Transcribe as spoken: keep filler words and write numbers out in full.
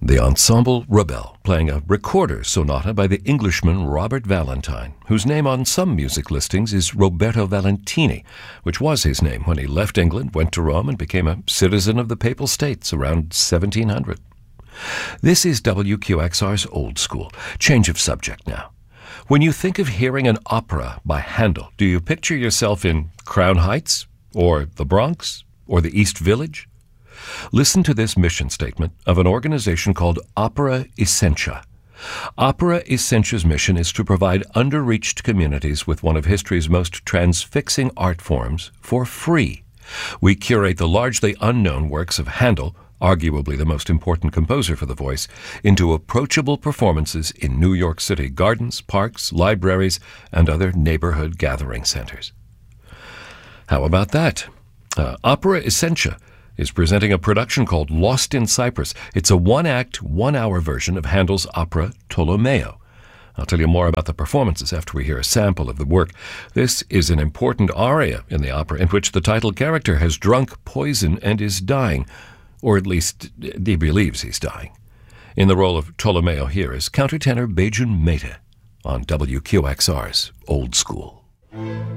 The Ensemble Rebelle, playing a recorder sonata by the Englishman Robert Valentine, whose name on some music listings is Roberto Valentini, which was his name when he left England, went to Rome, and became a citizen of the Papal States around seventeen hundred. This is W Q X R's Old School. Change of subject now. When you think of hearing an opera by Handel, do you picture yourself in Crown Heights, or the Bronx, or the East Village? Listen to this mission statement of an organization called Opera Essentia. Opera Essentia's mission is to provide underreached communities with one of history's most transfixing art forms for free. We curate the largely unknown works of Handel, arguably the most important composer for the voice, into approachable performances in New York City gardens, parks, libraries, and other neighborhood gathering centers. How about that? Uh, Opera Essentia is presenting a production called Lost in Cyprus. It's a one-act, one-hour version of Handel's opera Tolomeo. I'll tell you more about the performances after we hear a sample of the work. This is an important aria in the opera in which the title character has drunk poison and is dying, or at least he believes he's dying. In the role of Tolomeo here is countertenor Bejun Mete on W Q X R's Old School.